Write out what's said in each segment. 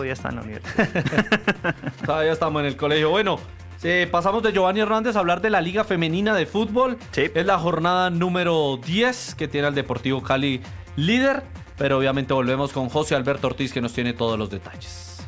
todavía está en la universidad. Todavía estamos en el colegio. Bueno, pasamos de Giovanni Hernández a hablar de la Liga Femenina de Fútbol. Sí. Es la jornada número 10 que tiene al Deportivo Cali líder, pero obviamente volvemos con José Alberto Ortiz, que nos tiene todos los detalles.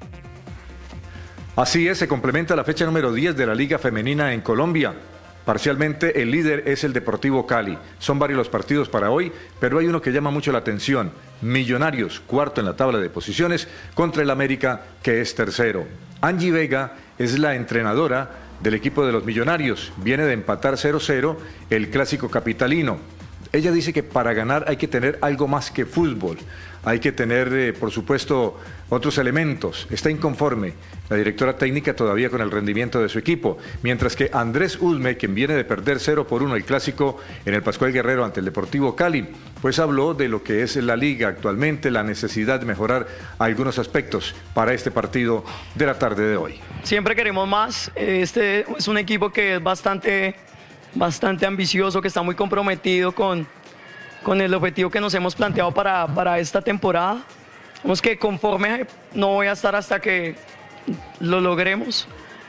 Así es, se complementa la fecha número 10 de la Liga Femenina en Colombia. Parcialmente el líder es el Deportivo Cali. Son varios los partidos para hoy, pero hay uno que llama mucho la atención. Millonarios, cuarto en la tabla de posiciones, contra el América, que es tercero. Angie Vega es la entrenadora del equipo de los Millonarios. Viene de empatar 0-0 el clásico capitalino. Ella dice que para ganar hay que tener algo más que fútbol. Hay que tener, por supuesto, otros elementos. Está inconforme la directora técnica todavía con el rendimiento de su equipo. Mientras que Andrés Usme, quien viene de perder 0-1 el clásico en el Pascual Guerrero ante el Deportivo Cali, pues habló de lo que es la liga actualmente, la necesidad de mejorar algunos aspectos para este partido de la tarde de hoy. Siempre queremos más. Este es un equipo que es bastante ambicioso, que está muy comprometido con el objetivo que nos hemos planteado para esta temporada. Vemos que conforme no voy a estar hasta que lo logremos.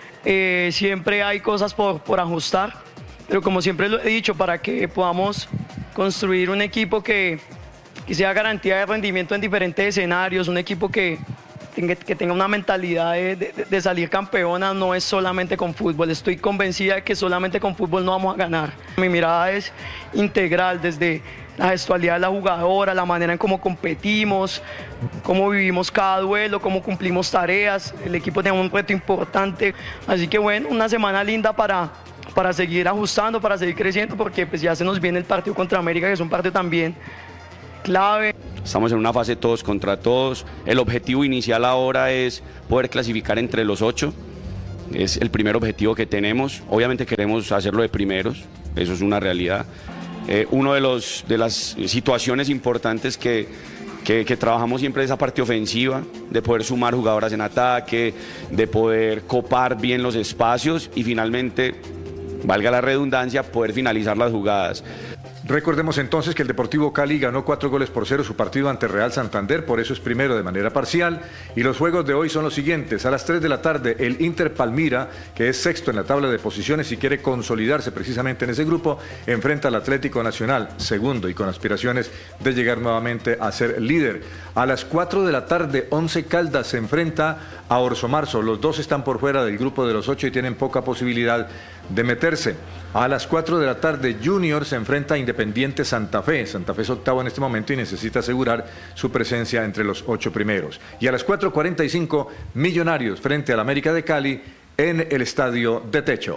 Siempre hay cosas por ajustar, pero como siempre lo he dicho, para que podamos construir un equipo que sea garantía de rendimiento en diferentes escenarios, un equipo que tenga una mentalidad de salir campeona, no es solamente con fútbol. Estoy convencida de que solamente con fútbol no vamos a ganar. Mi mirada es integral, desde la gestualidad de la jugadora, la manera en cómo competimos, cómo vivimos cada duelo, cómo cumplimos tareas. El equipo tiene un reto importante, así que bueno, una semana linda para seguir ajustando, para seguir creciendo, porque pues ya se nos viene el partido contra América, que es un partido también clave. Estamos en una fase todos contra todos. El objetivo inicial ahora es poder clasificar entre los 8. Es el primer objetivo que tenemos. Obviamente queremos hacerlo de primeros, eso es una realidad. Uno de las situaciones importantes que trabajamos siempre es esa parte ofensiva, de poder sumar jugadoras en ataque, de poder copar bien los espacios y finalmente, valga la redundancia, poder finalizar las jugadas. Recordemos entonces que el Deportivo Cali ganó 4-0 su partido ante Real Santander, por eso es primero de manera parcial. Y los juegos de hoy son los siguientes: a las 3 de la tarde el Inter Palmira, que es sexto en la tabla de posiciones y quiere consolidarse precisamente en ese grupo, enfrenta al Atlético Nacional, segundo y con aspiraciones de llegar nuevamente a ser líder. A las 4 de la tarde Once Caldas se enfrenta a Orso Marzo. Los dos están por fuera del grupo de los 8 y tienen poca posibilidad de meterse. A las 4 de la tarde Junior se enfrenta a Independiente Santa Fe. Santa Fe es octavo en este momento y necesita asegurar su presencia entre los 8 primeros. Y a las 4:45 Millonarios frente al América de Cali en el Estadio de Techo.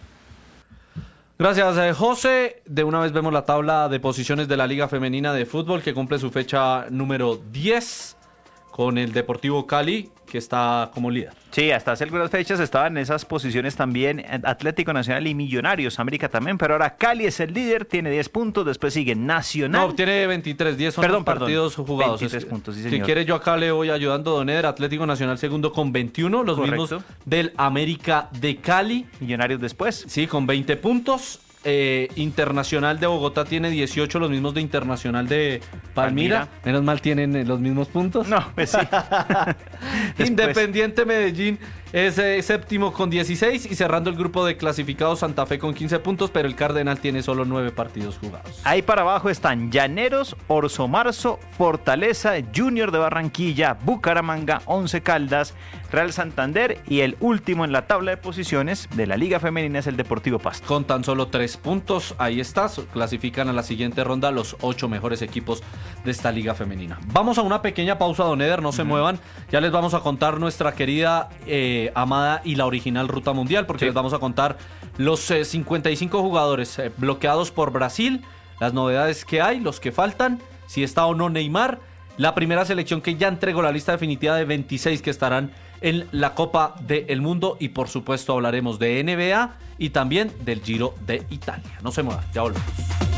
Gracias, José. De una vez vemos la tabla de posiciones de la Liga Femenina de Fútbol, que cumple su fecha número 10 con el Deportivo Cali, que está como líder. Sí, hasta hace algunas fechas estaban en esas posiciones también Atlético Nacional y Millonarios, América también, pero ahora Cali es el líder, tiene 10 puntos, después sigue Nacional. No, tiene 23, 10 son los partidos jugados. 23 puntos, sí, si señor. quiere yo acá le voy ayudando, Don Eder. Atlético Nacional segundo con 21, los Correcto. mismos del América de Cali. Millonarios después. Sí, con 20 puntos. Internacional de Bogotá tiene 18, los mismos de Internacional de Palmira. Menos mal tienen los mismos puntos. No, pues sí. Independiente Medellín es séptimo con 16 y cerrando el grupo de clasificados Santa Fe con 15 puntos, pero el Cardenal tiene solo 9 partidos jugados. Ahí para abajo están Llaneros, Orso Marzo, Fortaleza, Junior de Barranquilla, Bucaramanga, Once Caldas, Real Santander y el último en la tabla de posiciones de la Liga Femenina es el Deportivo Pasto. Con tan solo 3 puntos, ahí está, clasifican a la siguiente ronda los 8 mejores equipos de esta Liga Femenina. Vamos a una pequeña pausa, Don Eder, no se muevan, ya les vamos a contar nuestra querida, amada y la original Ruta Mundial, porque les vamos a contar los 55 jugadores bloqueados por Brasil, las novedades que hay, los que faltan, si está o no Neymar, la primera selección que ya entregó la lista definitiva de 26 que estarán en la Copa del Mundo y por supuesto hablaremos de NBA y también del Giro de Italia. No se muevan, ya volvemos.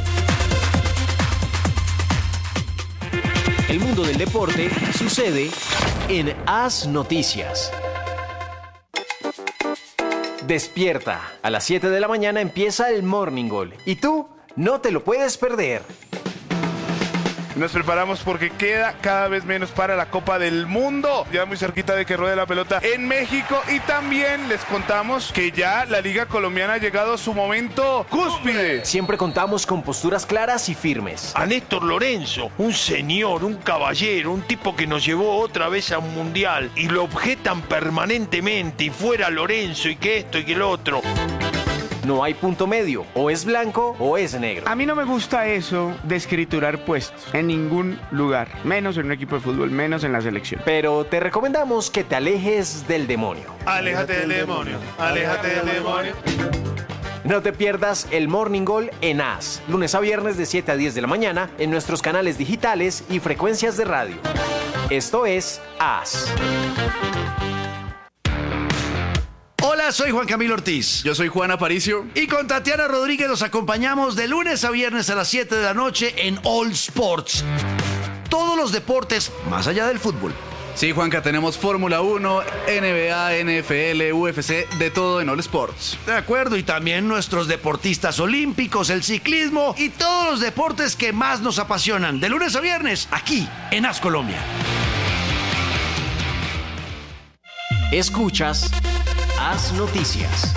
El mundo del deporte sucede en Haz Noticias. Despierta. A las 7 de la mañana empieza el Morning Goal. Y tú no te lo puedes perder. Nos preparamos porque queda cada vez menos para la Copa del Mundo. Ya muy cerquita de que ruede la pelota en México. Y también les contamos que ya la Liga Colombiana ha llegado a su momento cúspide. Siempre contamos con posturas claras y firmes. A Néstor Lorenzo, un señor, un caballero, un tipo que nos llevó otra vez a un mundial y lo objetan permanentemente y fuera Lorenzo y que esto y que lo otro. No hay punto medio, o es blanco o es negro. A mí no me gusta eso de escriturar puestos en ningún lugar, menos en un equipo de fútbol, menos en la selección. Pero te recomendamos que te alejes del demonio. Aléjate del demonio, aléjate del demonio. No te pierdas el Morning Goal en AS, lunes a viernes de 7 a 10 de la mañana en nuestros canales digitales y frecuencias de radio. Esto es AS. Hola, soy Juan Camilo Ortiz. Yo soy Juan Aparicio. Y con Tatiana Rodríguez los acompañamos de lunes a viernes a las 7 de la noche en All Sports. Todos los deportes más allá del fútbol. Sí, Juanca, tenemos Fórmula 1, NBA, NFL, UFC, de todo en All Sports. De acuerdo, y también nuestros deportistas olímpicos, el ciclismo y todos los deportes que más nos apasionan. De lunes a viernes, aquí en AS Colombia. Escuchas AS Noticias.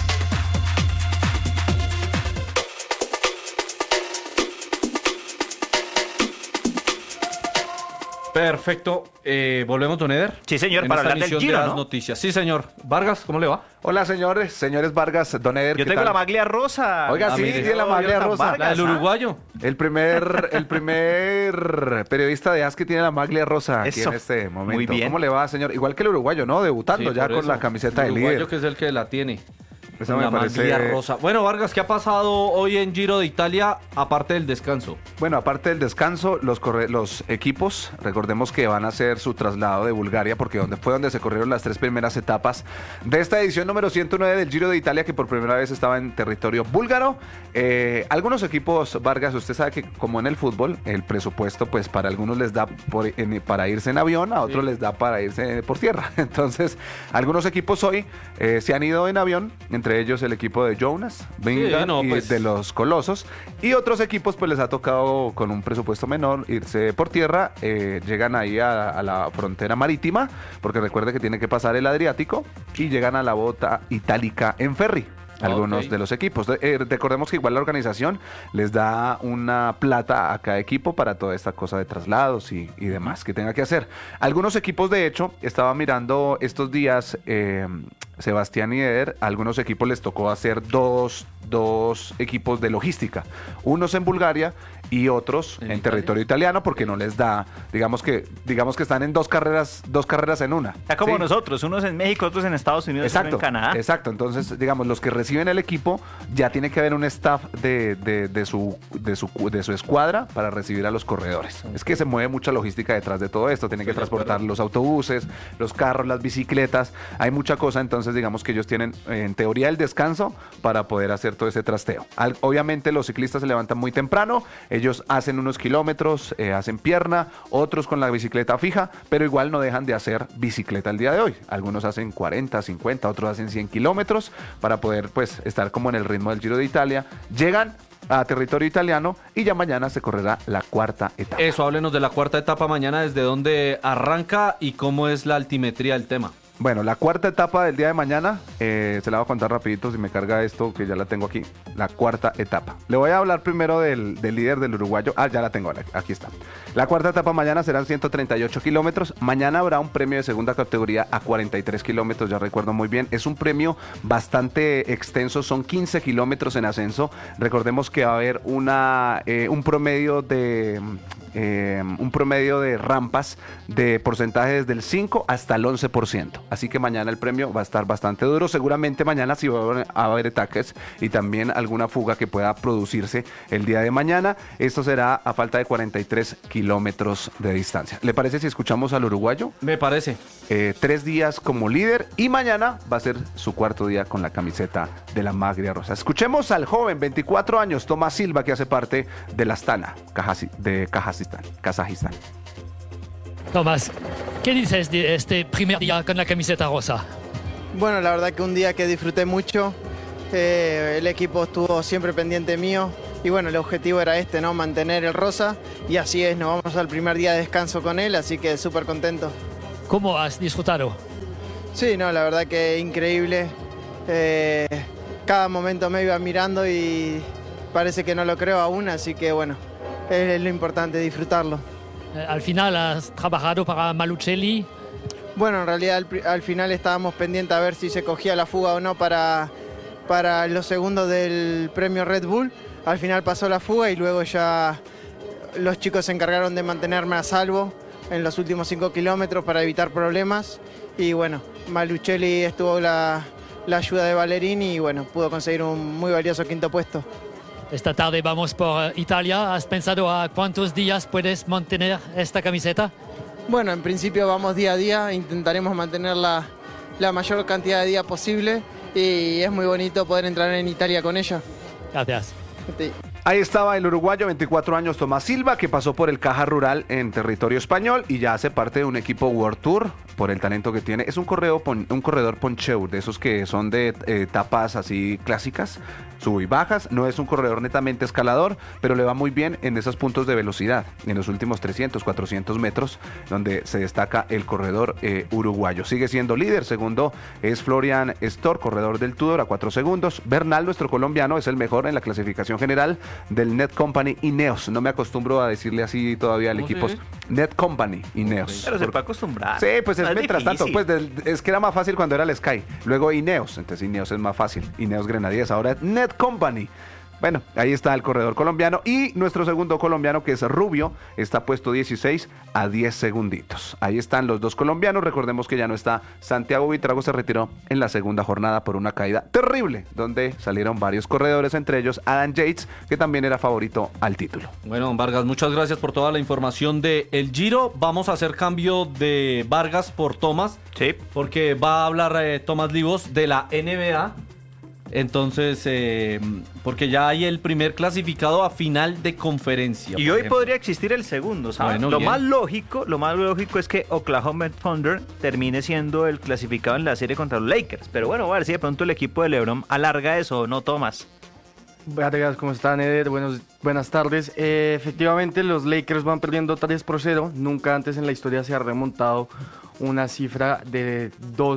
Perfecto. ¿Volvemos, don Eder? Sí, señor, En para esta hablar del emisión Giro, de As ¿no? Noticias. Sí, señor. Vargas, ¿cómo le va? Hola, señores Vargas, don Eder. Yo ¿qué tengo tal? la maglia rosa. Oiga, sí, mire. tiene la maglia Jonathan rosa. Vargas, La del uruguayo. El primer periodista de AS que tiene la maglia rosa aquí Eso. en este momento. Muy bien. ¿Cómo le va, señor? Igual que el uruguayo, ¿no? Debutando Sí, ya por con eso. la camiseta de El uruguayo líder. que es el que la tiene. Eso Con me la parece- maglia rosa. Bueno, Vargas, ¿qué ha pasado hoy en Giro de Italia, aparte del descanso? Bueno, aparte del descanso, los equipos, recordemos que van a hacer su traslado de Bulgaria, porque fue donde se corrieron las 3 primeras etapas de esta edición número 109 del Giro de Italia, que por primera vez estaba en territorio búlgaro. Algunos equipos, Vargas, usted sabe que como en el fútbol, el presupuesto, pues para algunos les da para irse en avión, a otros les da para irse por tierra. Entonces, algunos equipos hoy se han ido en avión, entre ellos el equipo de Jonas, Vingegaard y pues. de los Colosos, y otros equipos pues les ha tocado con un presupuesto menor irse por tierra. Llegan ahí a la frontera marítima, porque recuerde que tiene que pasar el Adriático, y llegan a la bota itálica en ferry. Algunos de los equipos. Recordemos que igual la organización les da una plata a cada equipo para toda esta cosa de traslados y demás que tenga que hacer. Algunos equipos, de hecho, estaba mirando estos días, Sebastián y Eder, a algunos equipos les tocó hacer dos equipos de logística. Unos en Bulgaria y otros en territorio italiano, porque no les da, digamos que están en dos carreras en una. Está como ¿sí? nosotros, unos en México, otros en Estados Unidos, Exacto, otros en Canadá. exacto. Entonces, digamos, los que reciben el equipo, ya tiene que haber un staff de su escuadra para recibir a los corredores. Es que se mueve mucha logística detrás de todo esto. Tienen que transportar los autobuses, los carros, las bicicletas. Hay mucha cosa. Entonces, digamos que ellos tienen, en teoría, el descanso para poder hacer todo ese trasteo. Obviamente, los ciclistas se levantan muy temprano. Ellos hacen unos kilómetros, hacen pierna, otros con la bicicleta fija, pero igual no dejan de hacer bicicleta el día de hoy. Algunos hacen 40, 50, otros hacen 100 kilómetros para poder pues estar como en el ritmo del Giro de Italia. Llegan a territorio italiano y ya mañana se correrá la 4ª etapa. Eso, háblenos de la 4ª etapa mañana, desde dónde arranca y cómo es la altimetría del tema. Bueno, la 4ª etapa del día de mañana, se la voy a contar rapidito si me carga esto, que ya la tengo aquí. La 4ª etapa. Le voy a hablar primero del líder del uruguayo. Ya la tengo, aquí está. La 4ª etapa mañana serán 138 kilómetros. Mañana habrá un premio de segunda categoría a 43 kilómetros, ya recuerdo muy bien. Es un premio bastante extenso, son 15 kilómetros en ascenso. Recordemos que va a haber un promedio de rampas de porcentajes del 5 hasta el 11%. Así que mañana el premio va a estar bastante duro. Seguramente mañana sí va a haber ataques y también alguna fuga que pueda producirse el día de mañana. Esto será a falta de 43 kilómetros de distancia. ¿Le parece si escuchamos al uruguayo? Me parece. 3 días como líder y mañana va a ser su 4º día con la camiseta de la maglia rosa. Escuchemos al joven, 24 años, Tomás Silva, que hace parte de la Astana de Kazajistán. Tomás, ¿qué dices de este primer día con la camiseta rosa? Bueno, la verdad que un día que disfruté mucho, el equipo estuvo siempre pendiente mío bueno, el objetivo era ¿no? Mantener el rosa, y así es, nos vamos al primer día de descanso con él, así que súper contento. ¿Cómo has disfrutado? Sí, no, la verdad que increíble. Cada momento me iba mirando y parece que no lo creo aún, así que bueno, es lo importante, disfrutarlo. Al final has trabajado para Malucelli. Bueno, en realidad al final estábamos pendientes a ver si se cogía la fuga o no para los segundos del premio Red Bull. Al final pasó la fuga y luego ya los chicos se encargaron de mantenerme a salvo en los últimos 5 kilómetros para evitar problemas. Y bueno, Malucelli estuvo la ayuda de Ballerini y bueno, pudo conseguir un muy valioso 5º puesto. Esta tarde vamos por Italia. ¿Has pensado a cuántos días puedes mantener esta camiseta? Bueno, en principio vamos día a día, intentaremos mantener la mayor cantidad de días posible y es muy bonito poder entrar en Italia con ella. Gracias. Sí. Ahí estaba el uruguayo, 24 años, Tomás Silva, que pasó por el Caja Rural en territorio español y ya hace parte de un equipo World Tour por el talento que tiene. Es un corredor poncheur, de esos que son de etapas así clásicas, sub y bajas. No es un corredor netamente escalador, pero le va muy bien en esos puntos de velocidad, en los últimos 300, 400 metros, donde se destaca el corredor uruguayo. Sigue siendo líder, segundo es Florian Storr, corredor del Tudor, a 4 segundos. Bernal, nuestro colombiano, es el mejor en la clasificación general del Net Company Ineos. No me acostumbro a decirle así todavía al equipo. Net Company Ineos. Pero se puede acostumbrar. Sí, pues es mientras difícil. tanto, pues es que era más fácil cuando era el Sky. Luego Ineos, entonces Ineos es más fácil. Ineos Grenadiers, ahora es Net Company. Bueno, ahí está el corredor colombiano y nuestro segundo colombiano, que es Rubio, está puesto 16 a 10 segunditos. Ahí están los dos colombianos. Recordemos que ya no está Santiago Buitrago, se retiró en la segunda jornada por una caída terrible, donde salieron varios corredores, entre ellos Adam Yates, que también era favorito al título. Bueno, Vargas, muchas gracias por toda la información de El Giro. Vamos a hacer cambio de Vargas por Tomás. Sí. Porque va a hablar Tomás Livos de la NBA. Entonces, porque ya hay el primer clasificado a final de conferencia. Y hoy podría existir el segundo, ¿sabes? Bueno, lo más lógico es que Oklahoma Thunder termine siendo el clasificado en la serie contra los Lakers. Pero bueno, a ver si de pronto el equipo de LeBron alarga eso o no, Tomás. Vargas, ¿cómo están, Eder? Buenas tardes. Efectivamente, los Lakers van perdiendo 3-0. Nunca antes en la historia se ha remontado una cifra de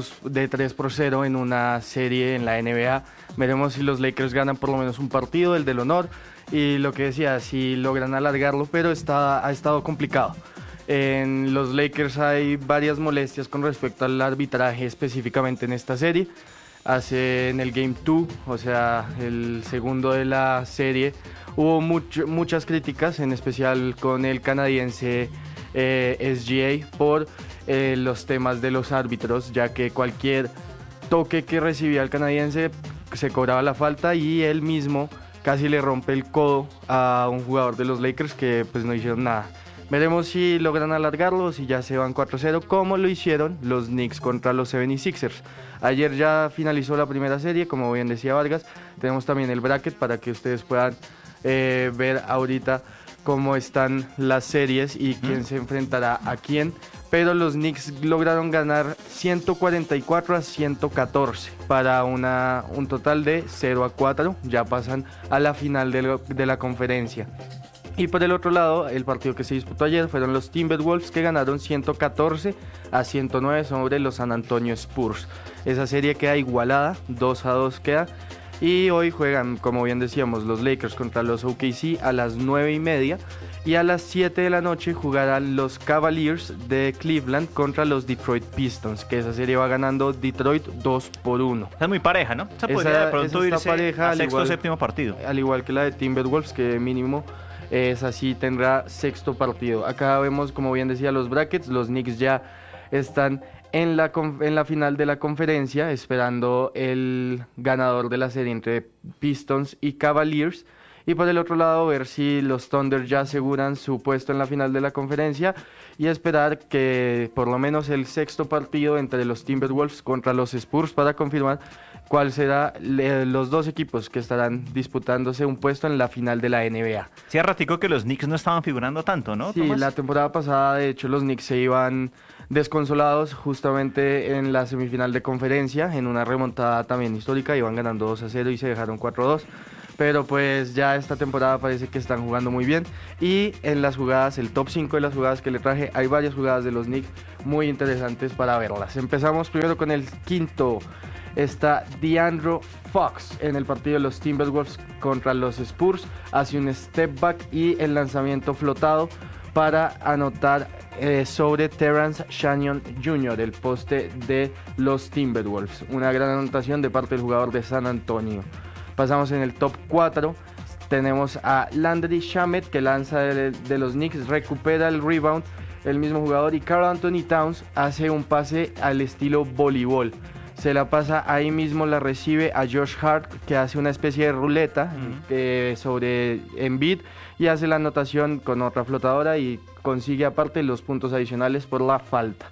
3-0 en una serie en la NBA. Veremos si los Lakers ganan por lo menos un partido, el del honor, y lo que decía, si logran alargarlo, pero ha estado complicado. En los Lakers hay varias molestias con respecto al arbitraje, específicamente en esta serie. En el Game 2, o sea, el segundo de la serie, hubo muchas críticas, en especial con el canadiense SGA, por los temas de los árbitros, ya que cualquier toque que recibía el canadiense se cobraba la falta y él mismo casi le rompe el codo a un jugador de los Lakers que pues no hicieron nada. Veremos si logran alargarlo, si ya se van 4-0, como lo hicieron los Knicks contra los 76ers. Ayer ya finalizó la primera serie, como bien decía Vargas. Tenemos también el bracket para que ustedes puedan ver ahorita cómo están las series y quién se enfrentará a quién. Pero los Knicks lograron ganar 144-114 para un total de 0-4. Ya pasan a la final de la conferencia. Y por el otro lado, el partido que se disputó ayer fueron los Timberwolves, que ganaron 114-109 sobre los San Antonio Spurs. Esa serie queda igualada, 2-2 queda. Y hoy juegan, como bien decíamos, los Lakers contra los OKC a las 9:30. Y a las 7 de la noche jugarán los Cavaliers de Cleveland contra los Detroit Pistons, que esa serie va ganando Detroit 2-1. Es muy pareja, ¿no? Esa podría de pronto irse pareja, a sexto o séptimo partido. Al igual que la de Timberwolves, que mínimo es así, tendrá sexto partido. Acá vemos, como bien decía, los brackets. Los Knicks ya están en la final de la conferencia, esperando el ganador de la serie entre Pistons y Cavaliers. Y por el otro lado, ver si los Thunder ya aseguran su puesto en la final de la conferencia y esperar que por lo menos el sexto partido entre los Timberwolves contra los Spurs para confirmar cuál será los dos equipos que estarán disputándose un puesto en la final de la NBA. Sí, a ratico que los Knicks no estaban figurando tanto, ¿no, Sí, Tomás? La temporada pasada, de hecho, los Knicks se iban desconsolados justamente en la semifinal de conferencia, en una remontada también histórica, iban ganando 2-0 y se dejaron 4-2. pero pues ya esta temporada parece que están jugando muy bien. Y en las jugadas, el top 5 de las jugadas que le traje, hay varias jugadas de los Knicks muy interesantes para verlas. Empezamos primero con el quinto. Está De'Aaron Fox en el partido de los Timberwolves contra los Spurs. Hace un step back y el lanzamiento flotado para anotar sobre Terrence Shannon Jr., el poste de los Timberwolves. Una gran anotación de parte del jugador de San Antonio. Pasamos en el top 4. Tenemos a Landry Shamet, que lanza de los Knicks, recupera el rebound, el mismo jugador, y Karl Anthony Towns hace un pase al estilo voleibol. Se la pasa ahí mismo, la recibe a Josh Hart, que hace una especie de ruleta sobre Embiid y hace la anotación con otra flotadora y consigue aparte los puntos adicionales por la falta.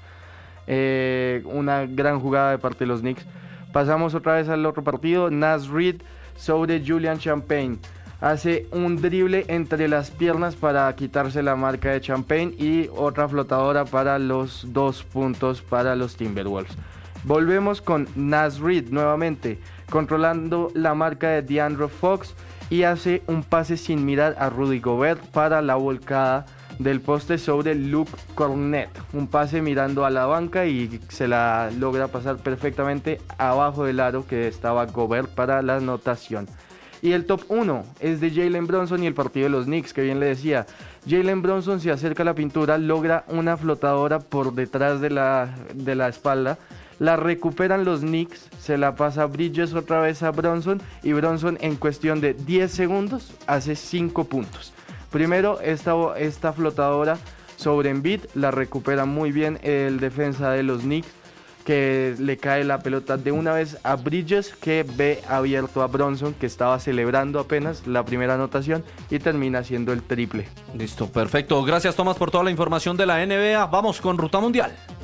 Una gran jugada de parte de los Knicks. Pasamos otra vez al otro partido. Naz Reid sobre Julian Champagne. Hace un drible entre las piernas para quitarse la marca de Champagne y otra flotadora para los 2 puntos para los Timberwolves. Volvemos con Naz Reid nuevamente, controlando la marca de De'Aaron Fox, y hace un pase sin mirar a Rudy Gobert para la volcada del poste sobre Luke Kornet. Un pase mirando a la banca y se la logra pasar perfectamente abajo del aro que estaba Gobert para la anotación. Y el top 1 es de Jalen Brunson y el partido de los Knicks, que bien le decía. Jalen Brunson se acerca a la pintura, logra una flotadora por detrás de la espalda. La recuperan los Knicks, se la pasa Bridges otra vez a Brunson, y Brunson en cuestión de 10 segundos hace 5 puntos. Primero esta flotadora sobre Embiid, la recupera muy bien el defensa de los Knicks, que le cae la pelota de una vez a Bridges, que ve abierto a Brunson, que estaba celebrando apenas la primera anotación, y termina haciendo el triple. Listo, perfecto. Gracias, Tomás, por toda la información de la NBA. Vamos con Ruta Mundial.